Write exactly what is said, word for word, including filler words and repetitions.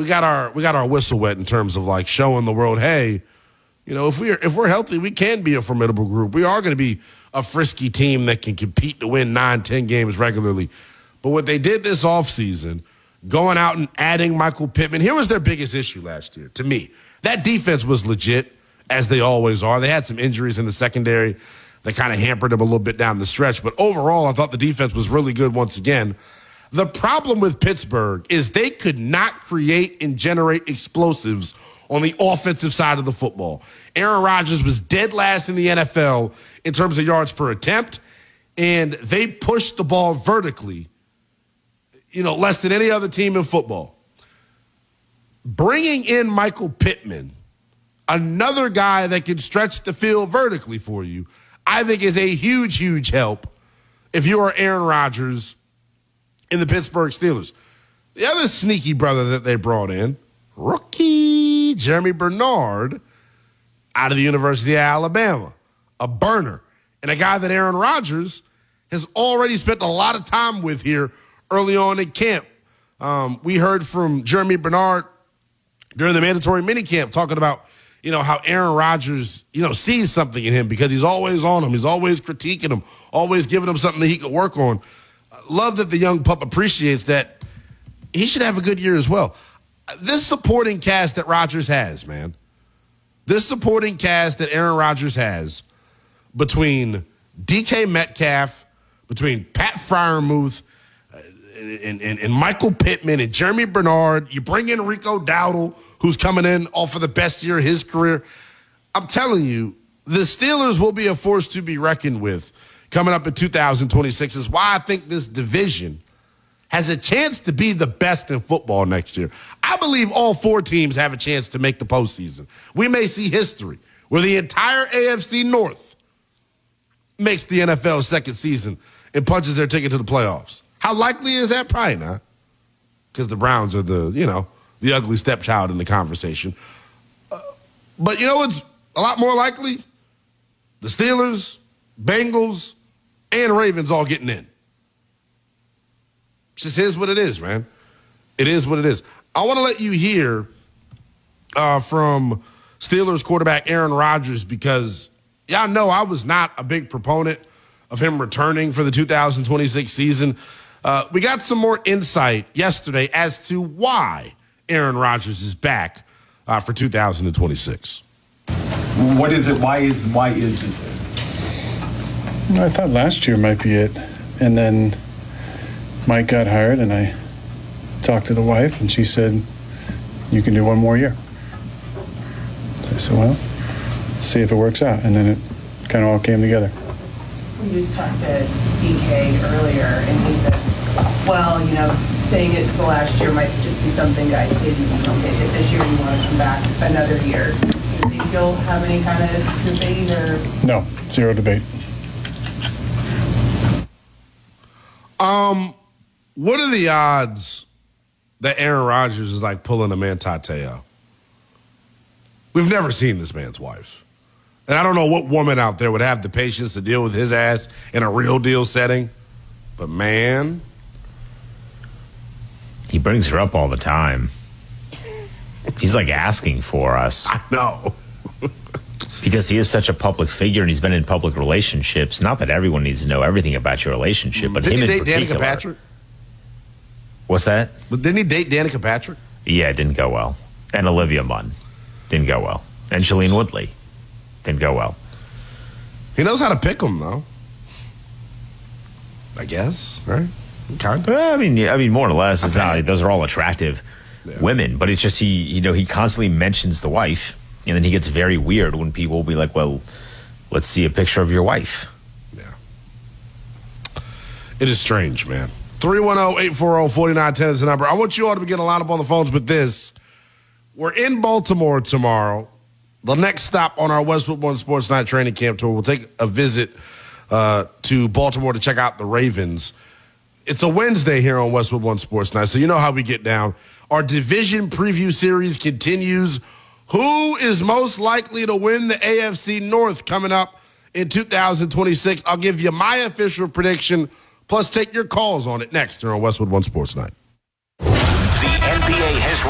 we got our we got our whistle wet in terms of like showing the world, hey, you know, if we're if we're healthy, we can be a formidable group. We are going to be a frisky team that can compete to win nine, ten games regularly. But what they did this offseason, going out and adding Michael Pittman, here was their biggest issue last year, to me. That defense was legit, as they always are. They had some injuries in the secondary that kind of hampered them a little bit down the stretch. But overall, I thought the defense was really good once again. The problem with Pittsburgh is they could not create and generate explosives on the offensive side of the football. Aaron Rodgers was dead last in the N F L in terms of yards per attempt, and they pushed the ball vertically, you know, less than any other team in football. Bringing in Michael Pittman, another guy that can stretch the field vertically for you, I think is a huge, huge help if you are Aaron Rodgers in the Pittsburgh Steelers. The other sneaky brother that they brought in, rookie Jeremy Bernard out of the University of Alabama, a burner, and a guy that Aaron Rodgers has already spent a lot of time with here early on in camp. Um, we heard from Jeremy Bernard during the mandatory minicamp talking about, you know, how Aaron Rodgers, you know, sees something in him because he's always on him. He's always critiquing him, always giving him something that he could work on. Love that the young pup appreciates that. He should have a good year as well. This supporting cast that Rodgers has, man, this supporting cast that Aaron Rodgers has between D K Metcalf, between Pat Freiermuth, And, and, and Michael Pittman and Jeremy Bernard, you bring in Rico Dowdle, who's coming in off of the best year of his career. I'm telling you, the Steelers will be a force to be reckoned with coming up in two thousand twenty-six. Is why I think this division has a chance to be the best in football next year. I believe all four teams have a chance to make the postseason. We may see history where the entire A F C North makes the N F L's second season and punches their ticket to the playoffs. How likely is that? Probably not, because the Browns are the, you know, the ugly stepchild in the conversation. Uh, but you know what's a lot more likely? The Steelers, Bengals, and Ravens all getting in. It just is what it is, man. It is what it is. I want to let you hear uh, from Steelers quarterback Aaron Rodgers because y'all know I was not a big proponent of him returning for the two thousand twenty-six season. Uh, we got some more insight yesterday as to why Aaron Rodgers is back uh, for two thousand twenty-six. What is it? Why is why is this it? I thought last year might be it, and then Mike got hired, and I talked to the wife, and she said, "You can do one more year." So I said, "Well, let's see if it works out," and then it kind of all came together. We just talked to D K earlier, and he said, well, you know, saying it the last year might just be something guys did. You don't get it this year, you want to come back another year. Do you think you'll have any kind of debate or? No, zero debate. Um, what are the odds that Aaron Rodgers is like pulling a Manti Te'o? We've never seen this man's wife. And I don't know what woman out there would have the patience to deal with his ass in a real deal setting. But, man. He brings her up all the time. He's like asking for us. I know. Because he is such a public figure and he's been in public relationships. Not that everyone needs to know everything about your relationship, but didn't him he in date particular. Danica Patrick? What's that? But didn't he date Danica Patrick? Yeah, it didn't go well. And Olivia Munn. Didn't go well. And Shailene Woodley. Didn't go well. He knows how to pick them, though. I guess, right? Kind of. Well, I mean, yeah, I mean, more or less. It's Okay. not like those are all attractive Yeah. women, but it's just he, you know, he constantly mentions the wife, and then he gets very weird when people will be like, "Well, let's see a picture of your wife." Yeah. It is strange, man. three one zero, eight four zero, four nine one zero is the number. I want you all to get a line up on the phones with this. We're in Baltimore tomorrow. The next stop on our Westwood One Sports Night training camp tour, we'll take a visit uh, to Baltimore to check out the Ravens. It's a Wednesday here on Westwood One Sports Night, so you know how we get down. Our division preview series continues. Who is most likely to win the A F C North coming up in two thousand twenty-six? I'll give you my official prediction, plus take your calls on it next here on Westwood One Sports Night. The N B A has